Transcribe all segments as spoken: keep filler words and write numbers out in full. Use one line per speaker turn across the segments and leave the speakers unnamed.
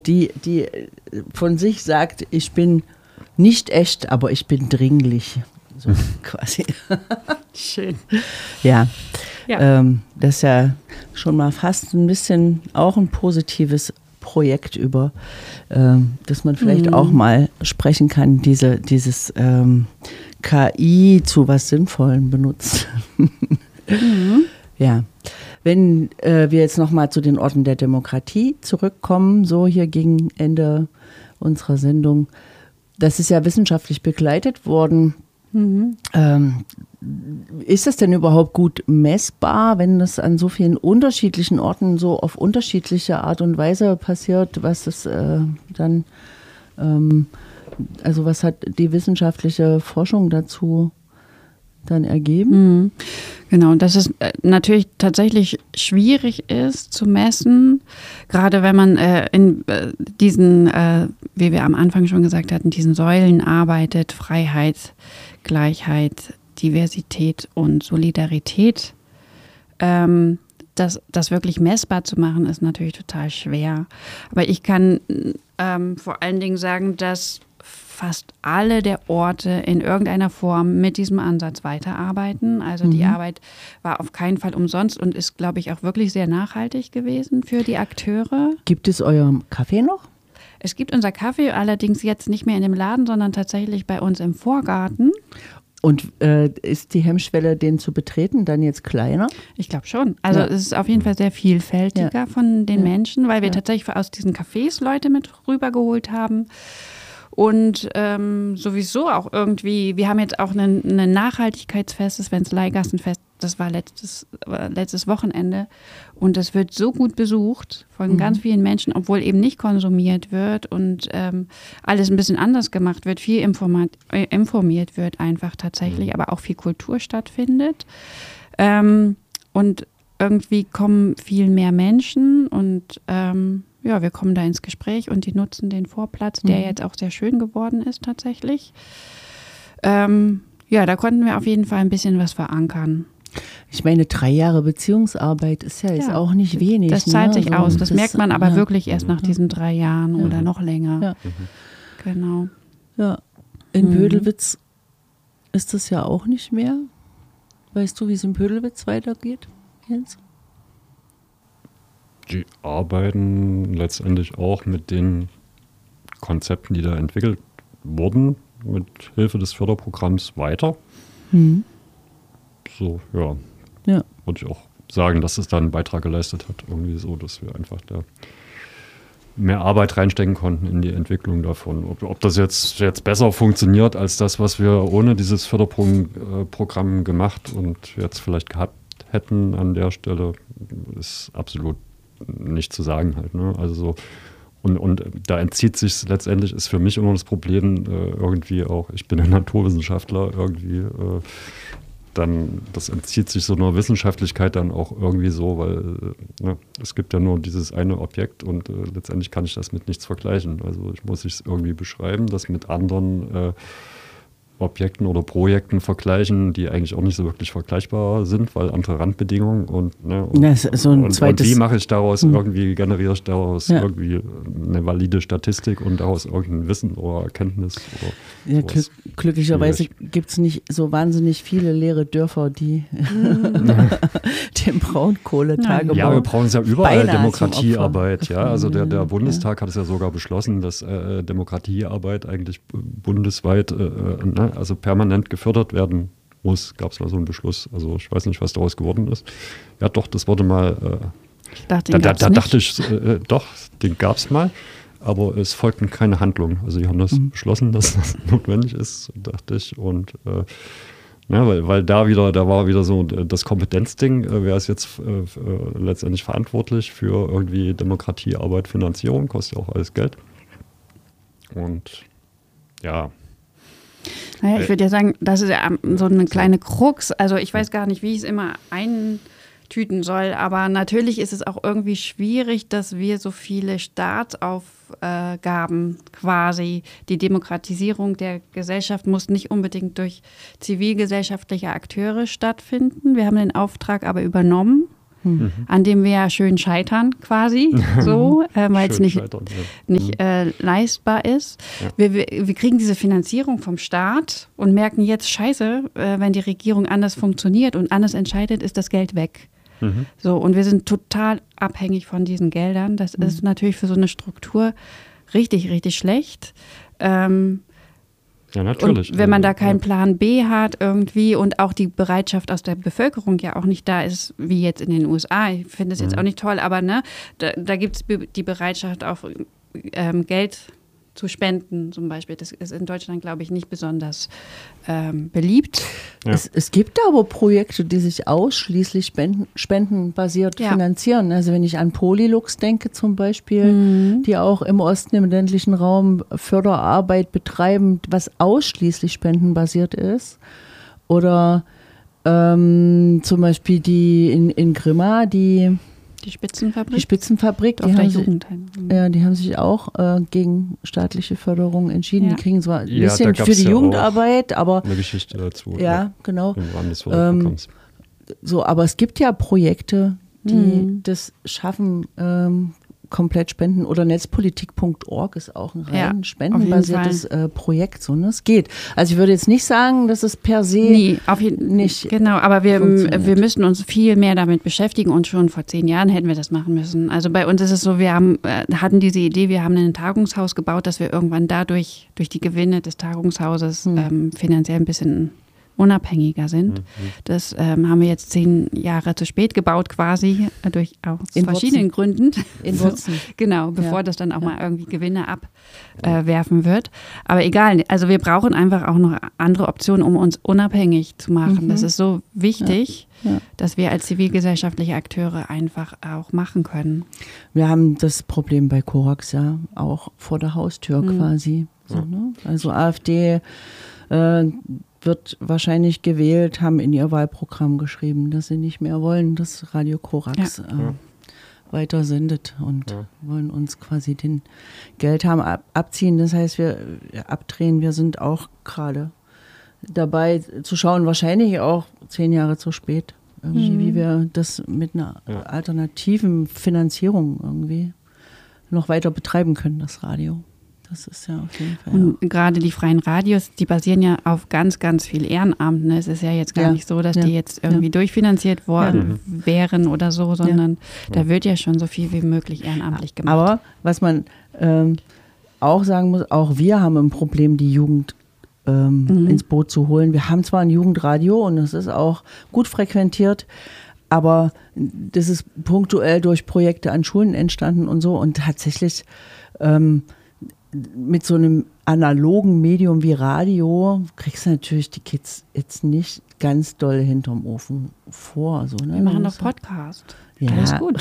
die, die von sich sagt, ich bin nicht echt, aber ich bin dringlich. So quasi.
Schön.
Ja,
Ja.
ähm, das ist ja schon mal fast ein bisschen auch ein positives Projekt über, ähm, dass man vielleicht
Mhm.
auch mal sprechen kann, diese, dieses ähm, K I zu was Sinnvollem benutzt.
Mhm.
Ja, wenn äh, wir jetzt nochmal zu den Orten der Demokratie zurückkommen, so hier gegen Ende unserer Sendung, das ist ja wissenschaftlich begleitet worden.
Mhm.
Ähm, ist das denn überhaupt gut messbar, wenn das an so vielen unterschiedlichen Orten so auf unterschiedliche Art und Weise passiert, was das äh, dann, ähm, also was hat die wissenschaftliche Forschung dazu dann ergeben?
Mhm. Genau, dass es äh, natürlich tatsächlich schwierig ist zu messen, gerade wenn man äh, in äh, diesen, äh, wie wir am Anfang schon gesagt hatten, diesen Säulen arbeitet, Freiheit, Gleichheit, Diversität und Solidarität. Ähm, das, das wirklich messbar zu machen, ist natürlich total schwer. Aber ich kann ähm, vor allen Dingen sagen, dass fast alle der Orte in irgendeiner Form mit diesem Ansatz weiterarbeiten. Also die
Mhm.
Arbeit war auf keinen Fall umsonst und ist, glaube ich, auch wirklich sehr nachhaltig gewesen für die Akteure.
Gibt es euer Café noch?
Es gibt unser Kaffee, allerdings jetzt nicht mehr in dem Laden, sondern tatsächlich bei uns im Vorgarten.
Und äh, ist die Hemmschwelle, den zu betreten, dann jetzt kleiner?
Ich glaube schon. Also
Ja.
es ist auf jeden Fall sehr vielfältiger
Ja.
von den
Ja.
Menschen, weil wir
Ja.
tatsächlich aus diesen Cafés Leute mit rübergeholt haben. Und ähm, sowieso auch irgendwie, wir haben jetzt auch ein Nachhaltigkeitsfest, das Wenzelei-Gassenfest, das war letztes, äh, letztes Wochenende. Und das wird so gut besucht von
Mhm.
ganz vielen Menschen, obwohl eben nicht konsumiert wird und ähm, alles ein bisschen anders gemacht wird, viel informat, äh, informiert wird einfach tatsächlich,
Mhm.
aber auch viel Kultur stattfindet. Ähm, und irgendwie kommen viel mehr Menschen und ähm, ja, wir kommen da ins Gespräch und die nutzen den Vorplatz, der
Mhm.
jetzt auch sehr schön geworden ist tatsächlich. Ähm, ja, da konnten wir auf jeden Fall ein bisschen was verankern.
Ich meine, drei Jahre Beziehungsarbeit ist ja, jetzt
Ja,
auch nicht wenig.
Das zahlt
ne?
sich
So,
aus. Das, merkt man aber
ja,
wirklich erst nach
Ja.
diesen drei Jahren
Ja.
oder noch länger.
Ja.
Genau.
Ja. In
Mhm.
Pödelwitz ist das ja auch nicht mehr. Weißt du, wie es in Pödelwitz weitergeht, Jens?
Die arbeiten letztendlich auch mit den Konzepten, die da entwickelt wurden, mit Hilfe des Förderprogramms weiter.
Mhm.
So, ja,
Ja.
würde ich auch sagen, dass es da einen Beitrag geleistet hat. Irgendwie so, dass wir einfach da mehr Arbeit reinstecken konnten in die Entwicklung davon. Ob, ob das jetzt, jetzt besser funktioniert als das, was wir ohne dieses Förderprogramm gemacht und jetzt vielleicht gehabt hätten an der Stelle, ist absolut nicht zu sagen halt. Ne? Also so, und, und da entzieht sich letztendlich, ist für mich immer das Problem, äh, irgendwie auch, ich bin ein Naturwissenschaftler, irgendwie äh, dann, das entzieht sich so einer Wissenschaftlichkeit dann auch irgendwie so, weil äh, ne, es gibt ja nur dieses eine Objekt und äh, letztendlich kann ich das mit nichts vergleichen. Also ich muss es irgendwie beschreiben, das mit anderen äh, Objekten oder Projekten vergleichen, die eigentlich auch nicht so wirklich vergleichbar sind, weil andere Randbedingungen und, ne, und,
Das ist so ein
und,
zweites-
und wie mache ich daraus
Hm.
irgendwie, generiere ich daraus
Ja.
irgendwie eine valide Statistik und daraus irgendein Wissen oder Erkenntnis oder
Ja,
sowas.
glück, glücklicherweise
Schwierig.
gibt es nicht so wahnsinnig viele leere Dörfer, die dem Braunkohletagebau.
Ja, wir brauchen es ja überall,
beinahe zum
Demokratiearbeit.
Opfer.
Ja, also der, der
Ja.
Bundestag hat es ja sogar beschlossen, dass äh, Demokratiearbeit eigentlich b- bundesweit, äh, äh, ne, also permanent gefördert werden muss. Gab es mal so einen Beschluss. Also ich weiß nicht, was daraus geworden ist. Ja, doch, das wurde mal. Äh,
Ich dachte,
da
den
da,
gab's
da
nicht.
dachte ich, äh, doch, den gab es mal. Aber es folgten keine Handlungen. Also die haben das
Mhm.
beschlossen, dass das notwendig ist, dachte ich. Und äh, ja, weil, weil da wieder, da war wieder so äh, das Kompetenzding, äh, wer ist jetzt äh, f- äh, letztendlich verantwortlich für irgendwie Demokratiearbeit, Finanzierung, kostet ja auch alles Geld. Und ja,
Naja, ich würde ja sagen, das ist ja so eine kleine Krux. Also ich weiß gar nicht, wie ich es immer eintüten soll, aber natürlich ist es auch irgendwie schwierig, dass wir so viele Staatsaufgaben quasi, die Demokratisierung der Gesellschaft muss nicht unbedingt durch zivilgesellschaftliche Akteure stattfinden. Wir haben den Auftrag aber übernommen mhm. an dem wir ja schön scheitern quasi, so, äh, weil es nicht, scheitern, ja. nicht äh, leistbar ist. Ja. Wir, wir, wir kriegen diese Finanzierung vom Staat und merken jetzt, scheiße, äh, wenn die Regierung anders funktioniert und anders entscheidet, ist das Geld weg. Mhm. So, und wir sind total abhängig von diesen Geldern. Das mhm. ist natürlich für so eine Struktur richtig, richtig schlecht. Ähm,
Ja, natürlich.
Und wenn man da keinen Plan B hat irgendwie und auch die Bereitschaft aus der Bevölkerung ja auch nicht da ist, wie jetzt in den U S A, ich finde das jetzt mhm. auch nicht toll, aber ne, da, da gibt es die Bereitschaft auch ähm, Geld zu spenden zum Beispiel. Das ist in Deutschland, glaube ich, nicht besonders ähm, beliebt.
Ja. Es, es gibt aber Projekte, die sich ausschließlich spenden, spendenbasiert ja. finanzieren. Also wenn ich an Polylux denke zum Beispiel, mhm. die auch im Osten, im ländlichen Raum Förderarbeit betreiben, was ausschließlich spendenbasiert ist. Oder ähm, zum Beispiel die in, in Grimma, die
Die Spitzenfabrik?
Die Spitzenfabrik, die, haben sich, ja, die haben sich auch äh, gegen staatliche Förderung entschieden. Ja. Die kriegen zwar ein ja, bisschen für die ja Jugendarbeit, aber
eine Geschichte dazu.
Ja, ja. genau.
Im Rahmen des Förderprogramms.
Ähm, so, aber es gibt ja Projekte, die mhm. das schaffen, ähm, komplett spenden. Oder netzpolitik punkt org ist auch ein rein ja, spendenbasiertes äh, Projekt. So, ne? Es geht. Also ich würde jetzt nicht sagen, dass es per se
nee, auf jeden, nicht genau, aber wir, wir müssen uns viel mehr damit beschäftigen und schon vor zehn Jahren hätten wir das machen müssen. Also bei uns ist es so, wir haben, äh, hatten diese Idee, wir haben ein Tagungshaus gebaut, dass wir irgendwann dadurch, durch die Gewinne des Tagungshauses hm. ähm, finanziell ein bisschen unabhängiger sind. Mhm. Das ähm, haben wir jetzt zehn Jahre zu spät gebaut quasi, äh, durch aus in verschiedenen Wurzen. Gründen.
In Wurzen.
Genau, bevor ja. das dann auch ja. mal irgendwie Gewinne abwerfen äh, wird. Aber egal, also wir brauchen einfach auch noch andere Optionen, um uns unabhängig zu machen. Mhm. Das ist so wichtig, ja. Ja. dass wir als zivilgesellschaftliche Akteure einfach auch machen können.
Wir haben das Problem bei Korax ja auch vor der Haustür mhm. quasi. So, ja. ne? Also AfD äh, wird wahrscheinlich gewählt, haben in ihr Wahlprogramm geschrieben, dass sie nicht mehr wollen, dass Radio Korax ja. äh, weiter sendet und ja. wollen uns quasi den Geld haben ab, abziehen. Das heißt, wir abdrehen, wir sind auch gerade dabei zu schauen, wahrscheinlich auch zehn Jahre zu spät, irgendwie, mhm. wie wir das mit einer ja. alternativen Finanzierung irgendwie noch weiter betreiben können, das Radio. Das ist ja auf jeden Fall.
Und ja. gerade die freien Radios, die basieren ja auf ganz, ganz viel Ehrenamt. Ne? Es ist ja jetzt gar ja. nicht so, dass ja. die jetzt irgendwie ja. durchfinanziert worden ja. wären oder so, sondern ja. da wird ja schon so viel wie möglich ehrenamtlich gemacht.
Aber was man ähm, auch sagen muss, auch wir haben ein Problem, die Jugend ähm, mhm. ins Boot zu holen. Wir haben zwar ein Jugendradio und es ist auch gut frequentiert, aber das ist punktuell durch Projekte an Schulen entstanden und so. Und tatsächlich ähm, mit so einem analogen Medium wie Radio kriegst du natürlich die Kids jetzt nicht ganz doll hinterm Ofen vor. So, ne?
Wir machen doch Podcast.
Ja.
Alles gut.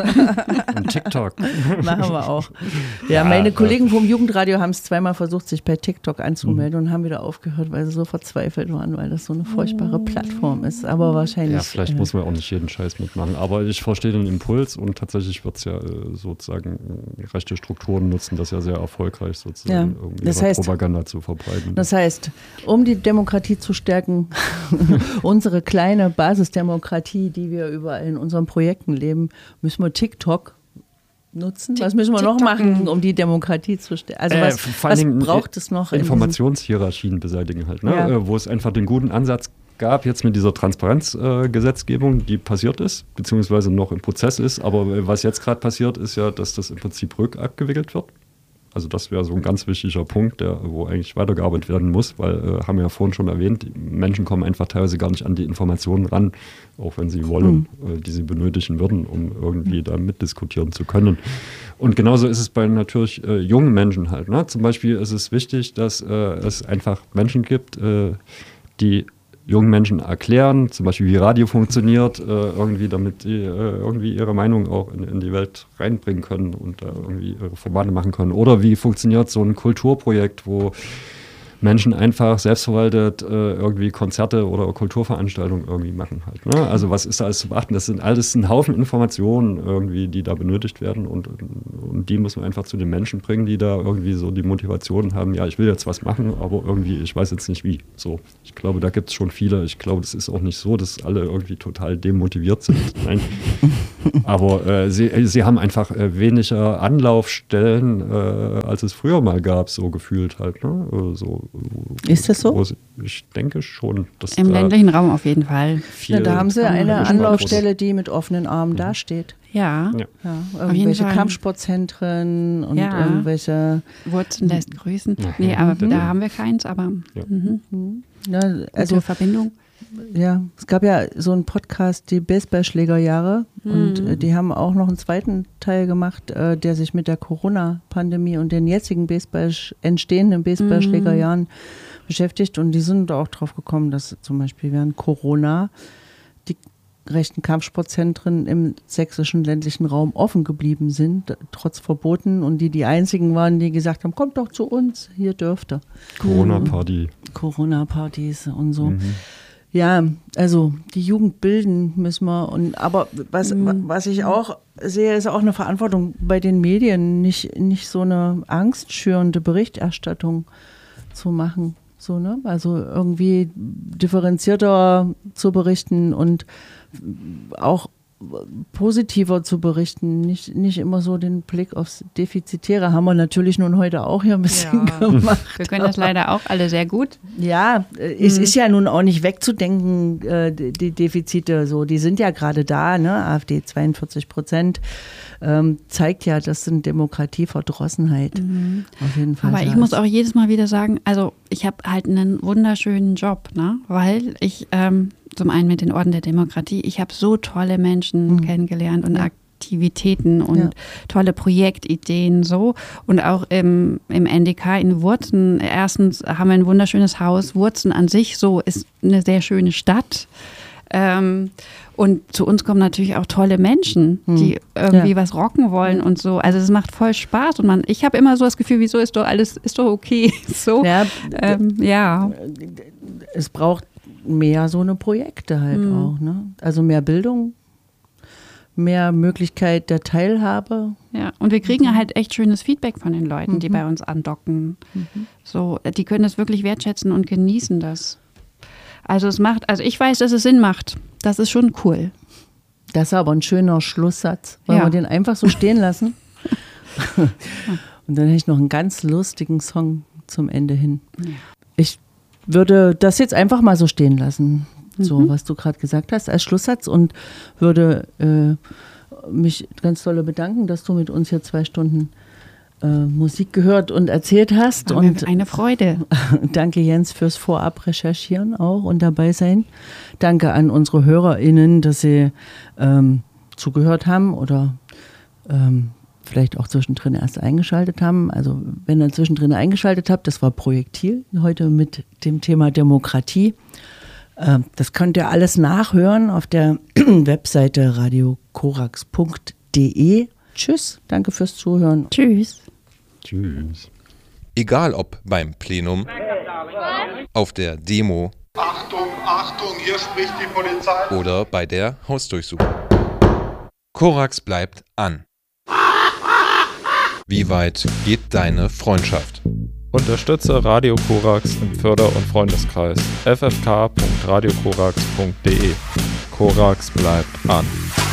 Und TikTok.
Machen wir auch. Ja, ja meine ja. Kollegen vom Jugendradio haben es zweimal versucht, sich bei TikTok anzumelden mhm. und haben wieder aufgehört, weil sie so verzweifelt waren, weil das so eine furchtbare Plattform ist. Aber wahrscheinlich.
Ja, vielleicht äh, muss man auch nicht jeden Scheiß mitmachen. Aber ich verstehe den Impuls und tatsächlich wird es ja äh, sozusagen rechte Strukturen nutzen, das ja sehr erfolgreich sozusagen
ja.
irgendwie
das heißt,
Propaganda zu verbreiten.
Das heißt, um die Demokratie zu stärken, unsere kleine Basisdemokratie, die wir überall in unseren Projekten leben, müssen wir TikTok nutzen. Was müssen wir TikTok noch machen, um die Demokratie zu stärken? Also was,
äh,
was braucht es noch?
Informationshierarchien beseitigen halt, ne? Ja. Äh, wo es einfach den guten Ansatz gab, jetzt mit dieser Transparenzgesetzgebung, äh, die passiert ist, beziehungsweise noch im Prozess ist. Aber was jetzt gerade passiert, ist ja, dass das im Prinzip rückabgewickelt wird. Also das wäre so ein ganz wichtiger Punkt, der, wo eigentlich weitergearbeitet werden muss, weil, äh, haben wir ja vorhin schon erwähnt, die Menschen kommen einfach teilweise gar nicht an die Informationen ran, auch wenn sie wollen, mhm. äh, die sie benötigen würden, um irgendwie da mitdiskutieren zu können. Und genauso ist es bei natürlich äh, jungen Menschen halt. Ne? Zum Beispiel ist es wichtig, dass äh, es einfach Menschen gibt, äh, die jungen Menschen erklären, zum Beispiel wie Radio funktioniert, äh, irgendwie damit die äh, irgendwie ihre Meinung auch in, in die Welt reinbringen können und da äh, irgendwie ihre Formate machen können. Oder wie funktioniert so ein Kulturprojekt, wo Menschen einfach selbstverwaltet äh, irgendwie Konzerte oder Kulturveranstaltungen irgendwie machen halt. Ne? Also was ist da alles zu beachten? Das sind alles ein Haufen Informationen irgendwie, die da benötigt werden und, und die muss man einfach zu den Menschen bringen, die da irgendwie so die Motivation haben, ja, ich will jetzt was machen, aber irgendwie, ich weiß jetzt nicht wie. So, ich glaube, da gibt es schon viele. Ich glaube, das ist auch nicht so, dass alle irgendwie total demotiviert sind. Nein. Aber äh, sie, sie haben einfach äh, weniger Anlaufstellen, äh, als es früher mal gab, so gefühlt halt. Ne? So,
ist das so?
Sie, ich denke schon. Dass
Im
da
ländlichen Raum auf jeden Fall.
Ja, da haben sie eine Anlaufstelle, die mit offenen Armen mhm. dasteht.
Ja.
ja.
ja irgendwelche Kampfsportzentren und
ja.
irgendwelche
Wurzeln lässt grüßen. Mhm. Nee, aber mhm. da haben wir keins, aber
ja.
mhm.
Ja, also
Verbindung.
Ja, es gab ja so einen Podcast, die Baseballschlägerjahre, mhm. und äh, die haben auch noch einen zweiten Teil gemacht, äh, der sich mit der Corona-Pandemie und den jetzigen Baseball entstehenden Baseballschlägerjahren mhm. beschäftigt, und die sind auch drauf gekommen, dass zum Beispiel während Corona die rechten Kampfsportzentren im sächsischen ländlichen Raum offen geblieben sind, trotz Verboten, und die die einzigen waren, die gesagt haben, kommt doch zu uns, hier dürft ihr.
Corona-Party.
Corona-Partys und so.
Mhm.
Ja, also die Jugend bilden müssen wir. Und, aber was,
Mhm.
was ich auch sehe, ist auch eine Verantwortung bei den Medien, nicht, nicht so eine angstschürende Berichterstattung zu machen. So, ne? Also irgendwie differenzierter zu berichten und auch positiver zu berichten, nicht, nicht immer so den Blick aufs Defizitäre, haben wir natürlich nun heute auch hier ein bisschen
ja.
gemacht.
Wir können das leider auch alle sehr gut.
Ja, es mhm. ist ja nun auch nicht wegzudenken, äh, die Defizite, so, die sind ja gerade da, ne? AfD zweiundvierzig Prozent ähm, zeigt ja, das sind Demokratieverdrossenheit. Mhm. Auf jeden Fall.
Aber ich muss auch jedes Mal wieder sagen, also ich habe halt einen wunderschönen Job, ne? Weil ich ähm, zum einen mit den Orden der Demokratie, ich habe so tolle Menschen mhm. kennengelernt und ja. Aktivitäten und ja. tolle Projektideen so, und auch im, im N D K in Wurzen. Erstens haben wir ein wunderschönes Haus. Wurzen an sich so ist eine sehr schöne Stadt. Ähm, und zu uns kommen natürlich auch tolle Menschen, die irgendwie ja. was rocken wollen und so. Also es macht voll Spaß, und man, ich habe immer so das Gefühl, wieso ist doch alles, ist doch okay. So,
ja.
Ähm, ja.
Es braucht mehr so eine Projekte halt mhm. auch, ne? Also mehr Bildung, mehr Möglichkeit der Teilhabe.
Ja, und wir kriegen mhm. halt echt schönes Feedback von den Leuten, mhm. die bei uns andocken. Mhm. So, die können das wirklich wertschätzen und genießen das. Also es macht, also ich weiß, dass es Sinn macht. Das ist schon cool.
Das ist aber ein schöner Schlusssatz. Wollen
ja.
wir den einfach so stehen lassen? Und dann hätte ich noch einen ganz lustigen Song zum Ende hin.
Ja.
Ich würde das jetzt einfach mal so stehen lassen, so
mhm.
was du gerade gesagt hast, als Schlusssatz, und würde äh, mich ganz doll bedanken, dass du mit uns hier zwei Stunden äh, Musik gehört und erzählt hast.
War
und
mir eine Freude.
Danke, Jens, fürs Vorab-Recherchieren auch und dabei sein. Danke an unsere HörerInnen, dass sie ähm, zugehört haben oder ähm, vielleicht auch zwischendrin erst eingeschaltet haben. Also wenn ihr zwischendrin eingeschaltet habt, das war Projektil heute mit dem Thema Demokratie. Äh, das könnt ihr alles nachhören auf der Webseite radio korax punkt de. Tschüss, danke fürs Zuhören.
Tschüss.
Tschüss.
Egal ob beim Plenum, auf der Demo,
Achtung, Achtung, hier spricht die Polizei,
oder bei der Hausdurchsuchung. Korax bleibt an. Wie weit geht deine Freundschaft?
Unterstütze Radio Korax im Förder- und Freundeskreis f f k punkt radio korax punkt de. Korax bleibt an.